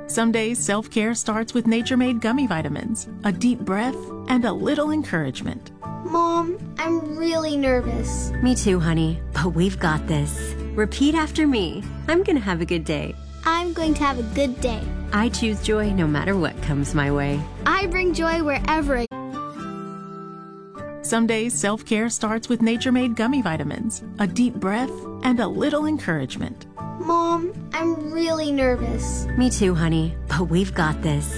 Some days, self-care starts with Nature-Made gummy vitamins, a deep breath, and a little encouragement. Mom, I'm really nervous. Me too, honey, but we've got this. Repeat after me. I'm gonna have a good day. I'm going to have a good day. I choose joy no matter what comes my way. I bring joy wherever I Some days, self-care starts with Nature-Made gummy vitamins, a deep breath, and a little encouragement. Mom, I'm really nervous. Me too, honey, but we've got this.